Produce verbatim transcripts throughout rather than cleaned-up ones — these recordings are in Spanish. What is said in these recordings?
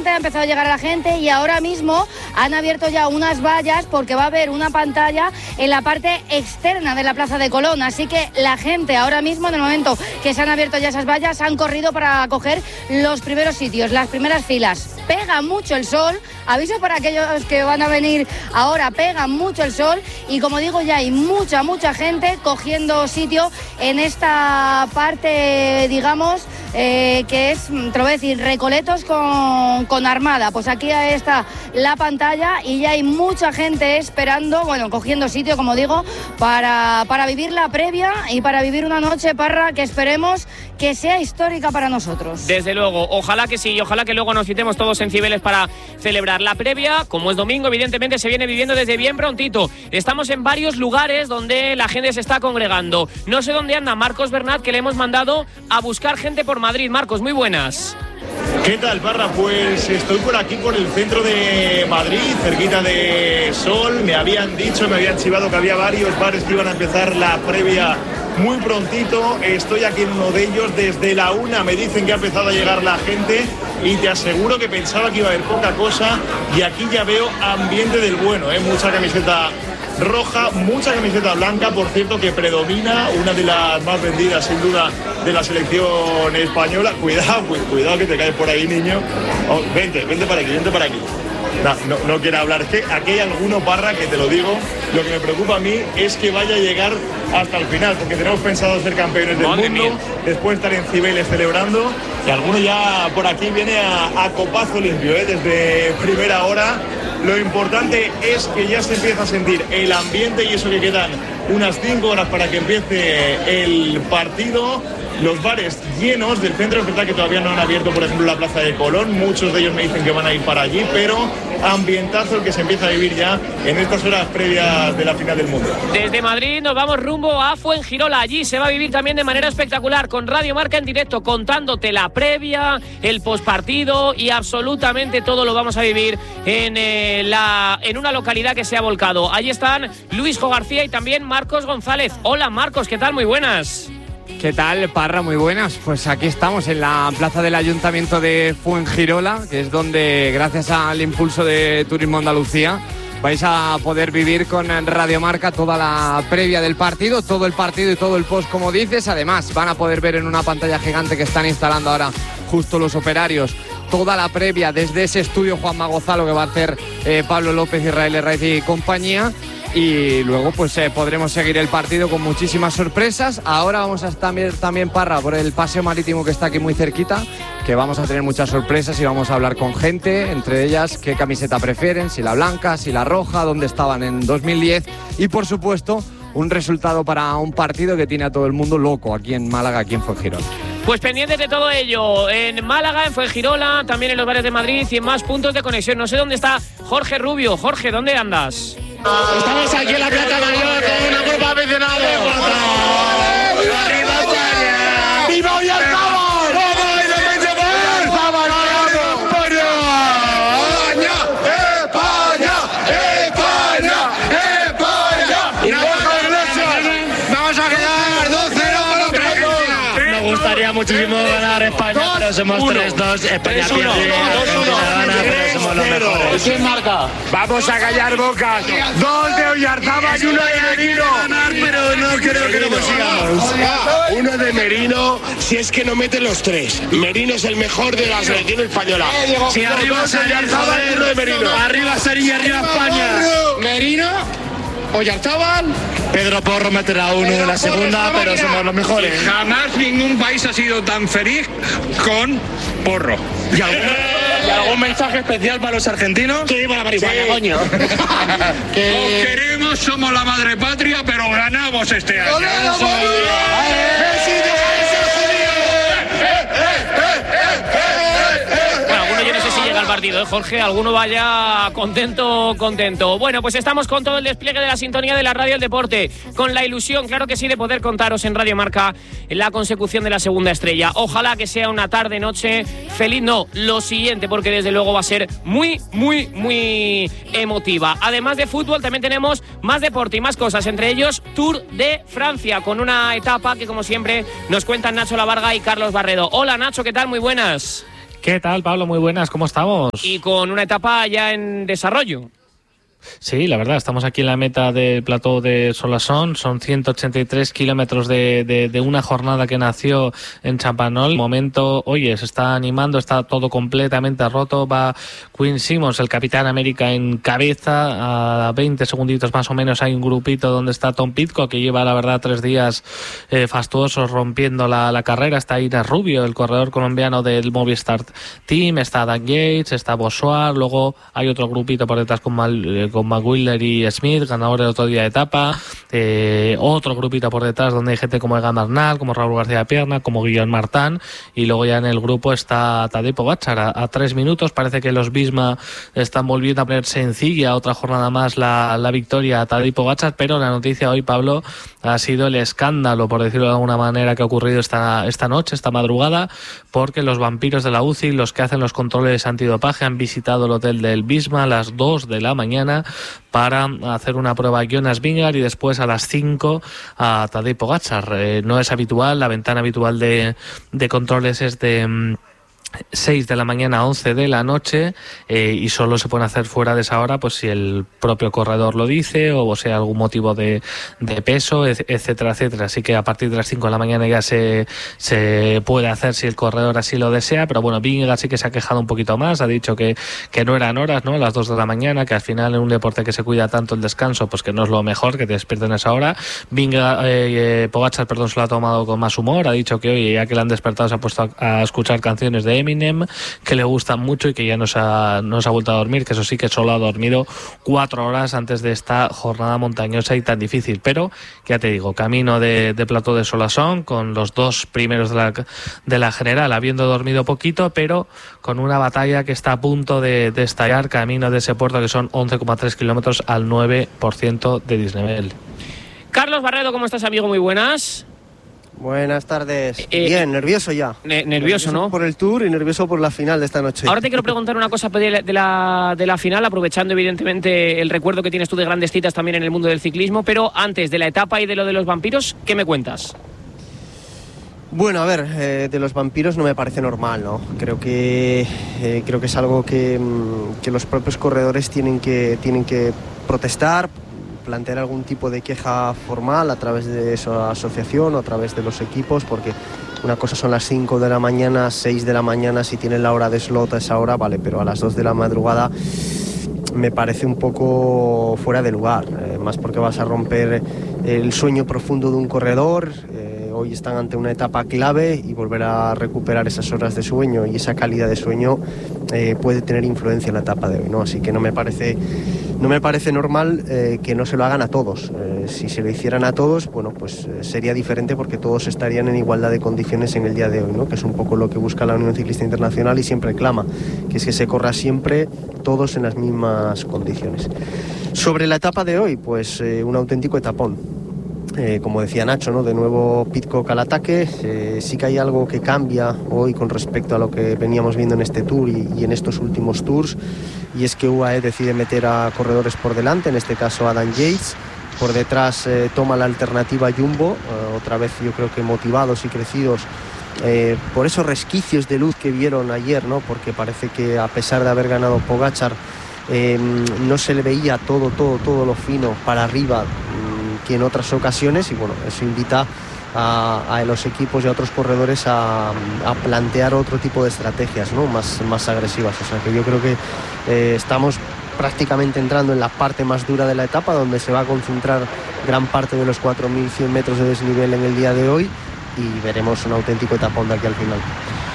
gente, ha empezado a llegar a la gente y ahora mismo han abierto ya unas vallas porque va a haber una pantalla en la parte externa de la Plaza de Colón. Así que la gente ahora mismo, en el momento que se han abierto ya esas vallas, han corrido para coger los primeros sitios, las primeras filas. Pega mucho el sol, aviso para aquellos que van a venir ahora, pega mucho el sol y como digo ya hay mucha, mucha gente cogiendo sitio en esta parte, digamos, eh, que es, te lo voy a decir, Recoletos con, con Armada. Pues aquí está la pantalla y ya hay mucha gente esperando, bueno, cogiendo sitio, como digo, para, para vivir la previa y para vivir una noche, Parra, que esperemos que sea histórica para nosotros. Desde luego, ojalá que sí, y ojalá que luego nos citemos todos en Cibeles para celebrar la previa. Como es domingo, evidentemente se viene viviendo desde bien prontito. Estamos en varios lugares donde la gente se está congregando. No sé dónde anda Marcos Bernat, que le hemos mandado a buscar gente por Madrid. Marcos, muy buenas. ¿Qué tal, Parra? Pues estoy por aquí, por el centro de Madrid, cerquita de Sol. Me habían dicho, me habían chivado que había varios bares que iban a empezar la previa muy prontito. Estoy aquí en uno de ellos. Desde la una me dicen que ha empezado a llegar la gente y te aseguro que pensaba que iba a haber poca cosa y aquí ya veo ambiente del bueno, ¿eh? Mucha camiseta roja, mucha camiseta blanca, por cierto, que predomina, una de las más vendidas sin duda de la selección española. Cuidado, cuidado que te caes por ahí, niño. Oh, vente, vente para aquí, vente para aquí. No, no, no quiero hablar, es que aquí hay alguno, Parra, que te lo digo, lo que me preocupa a mí es que vaya a llegar hasta el final, porque tenemos pensado ser campeones del Madre mundo, mía. después estar en Cibeles celebrando, y alguno ya por aquí viene a, a copazo limpio, ¿eh? Desde primera hora. Lo importante es que ya se empieza a sentir el ambiente y eso que quedan unas cinco horas para que empiece el partido. Los bares llenos del centro, es verdad que todavía no han abierto, por ejemplo, la Plaza de Colón. Muchos de ellos me dicen que van a ir para allí, pero ambientazo el que se empieza a vivir ya en estas horas previas de la final del mundo. Desde Madrid nos vamos rumbo a Fuengirola. Allí se va a vivir también de manera espectacular, con Radio Marca en directo, contándote la previa, el postpartido y absolutamente todo lo vamos a vivir en, eh, la, en una localidad que se ha volcado. Allí están Luisjo García y también Marcos González. Hola Marcos, ¿qué tal? Muy buenas. ¿Qué tal, Parra? Muy buenas. Pues aquí estamos en la plaza del Ayuntamiento de Fuengirola, que es donde, gracias al impulso de Turismo Andalucía, vais a poder vivir con Radio Marca toda la previa del partido, todo el partido y todo el post, como dices. Además, van a poder ver en una pantalla gigante que están instalando ahora justo los operarios toda la previa desde ese estudio Juan Magozalo que va a hacer eh, Pablo López, Israel Herraiz y compañía. Y luego pues eh, podremos seguir el partido con muchísimas sorpresas. Ahora vamos a estar también, también, Parra, por el paseo marítimo que está aquí muy cerquita, que vamos a tener muchas sorpresas y vamos a hablar con gente, entre ellas qué camiseta prefieren, si la blanca, si la roja, dónde estaban en dos mil diez y por supuesto un resultado para un partido que tiene a todo el mundo loco aquí en Málaga, aquí en Fuengirola. Pues pendientes de todo ello, en Málaga, en Fuengirola, también en los bares de Madrid y en más puntos de conexión. No sé dónde está Jorge Rubio. Jorge, ¿dónde andas? Estamos aquí en la Plaza Mayor con una grupo aficionado. ¡Arriba España! ¡Viva Oyarzabal! Muchísimo ganar España, pero somos tres dos. España pierde, gana, pero somos los mejores. ¿Quién marca? Vamos a callar bocas. Dos de Oyarzabal y uno de Merino. Pero no creo que lo consigamos. Uno de Merino, si es que no meten los tres. Merino es el mejor de la selección española. Si arriba Oyarzabal y uno de Merino. Arriba Sevilla, arriba España. Merino, Oyarzabal. Pedro Porro meterá uno en la segunda, pero somos los mejores. Jamás ningún país ha sido tan feliz con Porro. ¿Y algún, ¿Y algún mensaje especial para los argentinos? Que viva la marihuana, sí. Coño. que... Os queremos, somos la madre patria, pero ganamos este año. Partido, ¿eh, Jorge? Alguno vaya contento, contento. Bueno, pues estamos con todo el despliegue de la sintonía de la radio del deporte, con la ilusión, claro que sí, de poder contaros en Radio Marca la consecución de la segunda estrella. Ojalá que sea una tarde, noche feliz, no, lo siguiente, porque desde luego va a ser muy, muy, muy emotiva. Además de fútbol, también tenemos más deporte y más cosas, entre ellos Tour de Francia, con una etapa que, como siempre, nos cuentan Nacho Lavarga y Carlos Barredo. Hola, Nacho, ¿qué tal? Muy buenas. ¿Qué tal, Pablo? Muy buenas, ¿cómo estamos? Y con una etapa ya en desarrollo. Sí, la verdad, estamos aquí en la meta del plató de Solasson, son ciento ochenta y tres kilómetros de, de, de una jornada que nació en Chapanol. De momento, oye, se está animando, está todo completamente roto, va Quinn Simmons, el Capitán América, en cabeza, a veinte segunditos más o menos hay un grupito donde está Tom Pidcock, que lleva la verdad tres días eh, fastuosos rompiendo la, la carrera, está Ines Rubio, el corredor colombiano del Movistar Team, está Dan Yates, está Bossuar, luego hay otro grupito por detrás con Mal con McWhiller y Smith, ganadores el otro día de etapa, eh, otro grupito por detrás donde hay gente como Egan Bernal, como Raúl García Pierna, como Guillaume Martin, y luego ya en el grupo está Tadej Pogačar a, a tres minutos. Parece que los Visma están volviendo a poner sencilla otra jornada más la, la victoria a Tadej Pogačar, pero la noticia hoy, Pablo, ha sido el escándalo, por decirlo de alguna manera, que ha ocurrido esta, esta noche, esta madrugada, porque los vampiros de la U C I, los que hacen los controles antidopaje, han visitado el hotel del Visma a las dos de la mañana para hacer una prueba a Jonas Vingegaard y después a las cinco a Tadej Pogačar. Eh, no es habitual, la ventana habitual de, de controles es de seis de la mañana a once de la noche, eh, y solo se pueden hacer fuera de esa hora pues si el propio corredor lo dice o sea algún motivo de, de peso, etcétera, etcétera. Así que a partir de las cinco de la mañana ya se, se puede hacer si el corredor así lo desea, pero bueno, Vingegaard sí que se ha quejado un poquito más, ha dicho que, que no eran horas, ¿no? Las dos de la mañana, que al final en un deporte que se cuida tanto el descanso, pues que no es lo mejor que te despierten a esa hora. Vingegaard, eh, Pogačar, perdón, se lo ha tomado con más humor, ha dicho que hoy, ya que le han despertado, se ha puesto a, a escuchar canciones de Eminem, que le gustan mucho y que ya no se, ha, no se ha vuelto a dormir, que eso sí que solo ha dormido cuatro horas antes de esta jornada montañosa y tan difícil. Pero, ya te digo, camino de, de plató de Solasson, con los dos primeros de la, de la general, habiendo dormido poquito, pero con una batalla que está a punto de, de estallar, camino de ese puerto, que son once coma tres kilómetros al nueve por ciento de desnivel. Carlos Barredo, ¿cómo estás, amigo? Muy buenas. Buenas tardes. Eh, Bien, nervioso ya. Ne- nervioso, ¿no? Por el Tour y nervioso por la final de esta noche. Ahora te quiero preguntar una cosa de la, de, la, de la final, aprovechando evidentemente el recuerdo que tienes tú de grandes citas también en el mundo del ciclismo, pero antes de la etapa y de lo de los vampiros, ¿qué me cuentas? Bueno, a ver, eh, de los vampiros no me parece normal, ¿no? Creo que eh, creo que es algo que, que los propios corredores tienen que, tienen que protestar, plantear algún tipo de queja formal a través de esa asociación o a través de los equipos, porque una cosa son las cinco de la mañana, seis de la mañana, si tienen la hora de slot a esa hora, vale, pero a las dos de la madrugada me parece un poco fuera de lugar, eh, más porque vas a romper el sueño profundo de un corredor. eh, hoy están ante una etapa clave y volver a recuperar esas horas de sueño y esa calidad de sueño eh, puede tener influencia en la etapa de hoy, ¿no? Así que no me parece no me parece normal eh, que no se lo hagan a todos. Eh, si se lo hicieran a todos, bueno, pues eh, sería diferente, porque todos estarían en igualdad de condiciones en el día de hoy, ¿no? Que es un poco lo que busca la Unión Ciclista Internacional y siempre clama, que es que se corra siempre todos en las mismas condiciones. Sobre la etapa de hoy, pues eh, un auténtico etapón. Eh, como decía Nacho, ¿no? De nuevo Pidcock al ataque. Eh, sí que hay algo que cambia hoy con respecto a lo que veníamos viendo en este Tour y, y en estos últimos Tours, y es que U A E decide meter a corredores por delante, en este caso a Dan Yates. Por detrás eh, toma la alternativa Jumbo, eh, otra vez yo creo que motivados y crecidos eh, por esos resquicios de luz que vieron ayer, ¿no? Porque parece que a pesar de haber ganado Pogačar, eh, no se le veía todo, todo, todo lo fino para arriba que en otras ocasiones, y bueno, eso invita a, a los equipos y a otros corredores a, a plantear otro tipo de estrategias, ¿no? más, más agresivas. O sea que yo creo que eh, estamos prácticamente entrando en la parte más dura de la etapa, donde se va a concentrar gran parte de los cuatro mil cien metros de desnivel en el día de hoy, y veremos un auténtico etapón de aquí al final.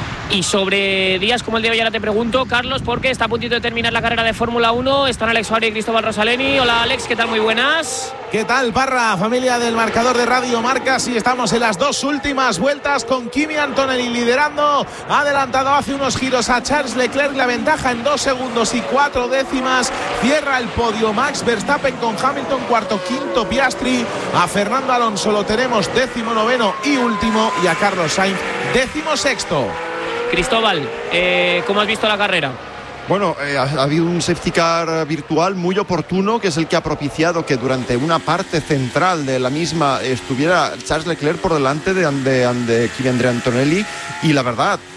Y sobre días como el de hoy ahora te pregunto, Carlos, porque está a puntito de terminar la carrera de Fórmula uno, están Alex Fabri y Cristóbal Rosaleni. Hola Alex, ¿qué tal? Muy buenas. ¿Qué tal, Parra? Familia del marcador de Radio Marca, sí, estamos en las dos últimas vueltas con Kimi Antonelli liderando, ha adelantado hace unos giros a Charles Leclerc, la ventaja en dos segundos y cuatro décimas, cierra el podio Max Verstappen con Hamilton cuarto, quinto Piastri, a Fernando Alonso lo tenemos décimo noveno y último, y a Carlos Sainz décimo sexto. Cristóbal, eh, ¿cómo has visto la carrera? Bueno, eh, ha, ha habido un safety car virtual muy oportuno, que es el que ha propiciado que durante una parte central de la misma estuviera Charles Leclerc por delante de, de, de Kimi Andrea Antonelli, y la verdad,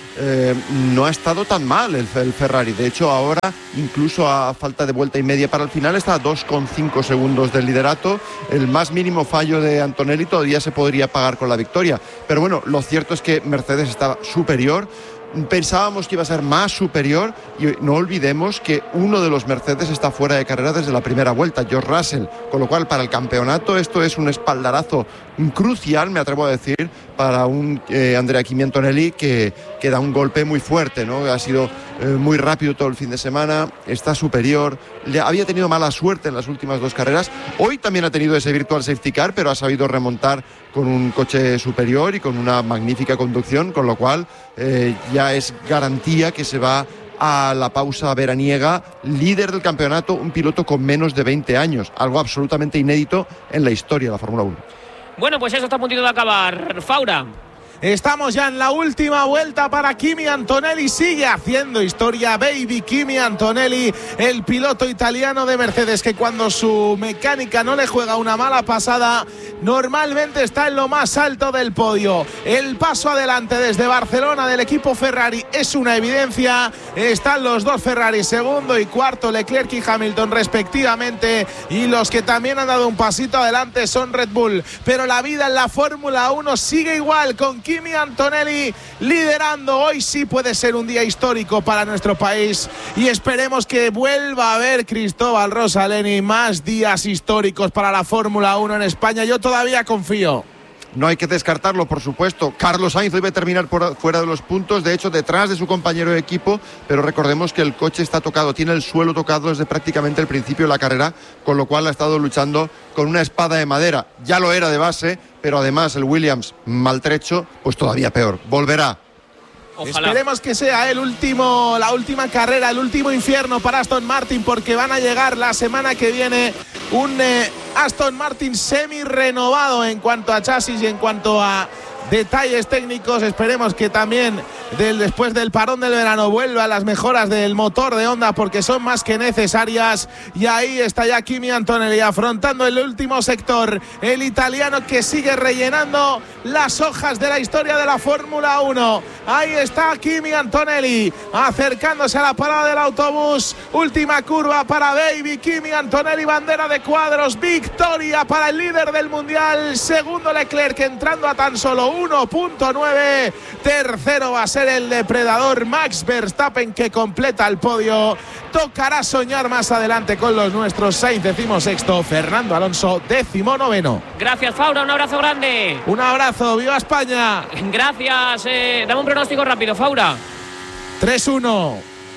eh, no ha estado tan mal el, el Ferrari. De hecho, ahora, incluso a falta de vuelta y media para el final, está a dos coma cinco segundos del liderato. El más mínimo fallo de Antonelli todavía se podría pagar con la victoria. Pero bueno, lo cierto es que Mercedes está superior. Pensábamos que iba a ser más superior y no olvidemos que uno de los Mercedes está fuera de carrera desde la primera vuelta, George Russell, con lo cual para el campeonato esto es un espaldarazo crucial, me atrevo a decir, para un eh, Andrea Kimi Antonelli que, que da un golpe muy fuerte, ¿no? Ha sido eh, muy rápido todo el fin de semana, está superior, le había tenido mala suerte en las últimas dos carreras, hoy también ha tenido ese virtual safety car, pero ha sabido remontar con un coche superior y con una magnífica conducción, con lo cual eh, ya es garantía que se va a la pausa veraniega líder del campeonato, un piloto con menos de veinte años, algo absolutamente inédito en la historia de la Fórmula uno. Bueno, pues eso está a puntito de acabar. Faura. Estamos ya en la última vuelta para Kimi Antonelli, sigue haciendo historia, baby Kimi Antonelli, el piloto italiano de Mercedes que cuando su mecánica no le juega una mala pasada, normalmente está en lo más alto del podio. El paso adelante desde Barcelona del equipo Ferrari es una evidencia, están los dos Ferrari, segundo y cuarto, Leclerc y Hamilton respectivamente, y los que también han dado un pasito adelante son Red Bull, pero la vida en la Fórmula uno sigue igual con Kimi Antonelli liderando. Hoy sí puede ser un día histórico para nuestro país y esperemos que vuelva a haber Cristóbal Rosaleni más días históricos para la Fórmula uno en España. Yo todavía confío. No hay que descartarlo, por supuesto. Carlos Sainz debe terminar por fuera de los puntos, de hecho detrás de su compañero de equipo, pero recordemos que el coche está tocado, tiene el suelo tocado desde prácticamente el principio de la carrera, con lo cual ha estado luchando con una espada de madera. Ya lo era de base, pero además el Williams maltrecho, pues todavía peor. Volverá. Ojalá. Esperemos que sea el último, la última carrera, el último infierno para Aston Martin, porque van a llegar la semana que viene un eh, Aston Martin semi renovado en cuanto a chasis y en cuanto a detalles técnicos. Esperemos que también del, después del parón del verano vuelva a las mejoras del motor de Honda, porque son más que necesarias. Y ahí está ya Kimi Antonelli afrontando el último sector, el italiano que sigue rellenando las hojas de la historia de la Fórmula uno. Ahí está Kimi Antonelli acercándose a la parada del autobús, última curva para baby Kimi Antonelli, bandera de cuadros, victoria para el líder del mundial, segundo Leclerc entrando a tan solo uno punto nueve, tercero va a ser el depredador Max Verstappen, que completa el podio. Tocará soñar más adelante con los nuestros. Sainz decimosexto, Fernando Alonso décimo noveno. Gracias, Faura, un abrazo grande. Un abrazo, viva España. Gracias, eh, dame un pronóstico rápido, Faura. tres uno.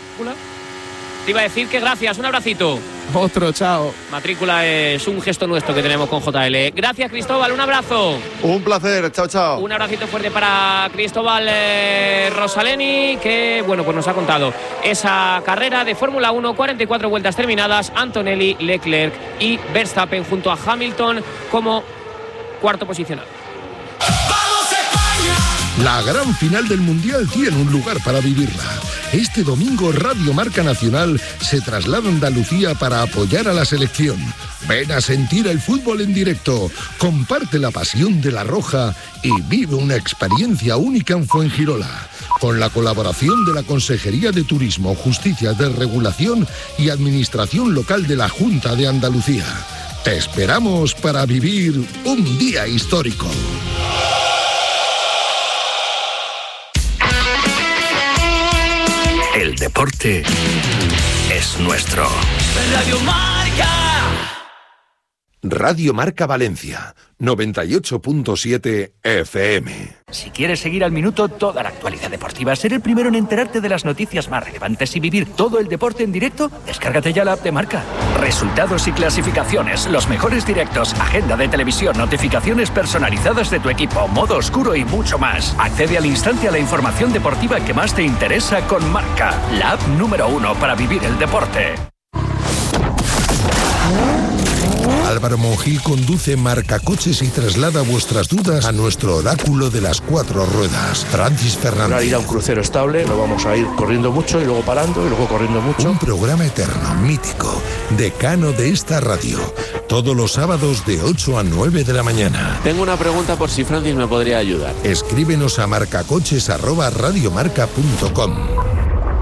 Te iba a decir que gracias, un abracito. Otro, chao. Matrícula es un gesto nuestro que tenemos con J L. Gracias, Cristóbal, un abrazo. Un placer, chao, chao. Un abracito fuerte para Cristóbal eh, Rosaleni, que bueno, pues nos ha contado esa carrera de Fórmula uno, cuarenta y cuatro vueltas terminadas, Antonelli, Leclerc y Verstappen junto a Hamilton como cuarto posicionado. La gran final del Mundial tiene un lugar para vivirla. Este domingo Radio Marca Nacional se traslada a Andalucía para apoyar a la selección. Ven a sentir el fútbol en directo, comparte la pasión de la Roja y vive una experiencia única en Fuengirola. Con la colaboración de la Consejería de Turismo, Justicia de Regulación y Administración Local de la Junta de Andalucía. Te esperamos para vivir un día histórico. El deporte es nuestro. Radio Marca. Radio Marca Valencia, noventa y ocho punto siete F M. Si quieres seguir al minuto toda la actualidad deportiva, ser el primero en enterarte de las noticias más relevantes y vivir todo el deporte en directo, descárgate ya la app de Marca. Resultados y clasificaciones, los mejores directos, agenda de televisión, notificaciones personalizadas de tu equipo, modo oscuro y mucho más. Accede al instante a la información deportiva que más te interesa con Marca, la app número uno para vivir el deporte. Álvaro Monjil conduce Marcacoches y traslada vuestras dudas a nuestro oráculo de las cuatro ruedas, Francis Fernández. Para ir a un crucero estable, no vamos a ir corriendo mucho y luego parando y luego corriendo mucho. Un programa eterno, mítico, decano de esta radio. Todos los sábados de ocho a nueve de la mañana. Tengo una pregunta por si Francis me podría ayudar. Escríbenos a marcacoches arroba radiomarca punto com.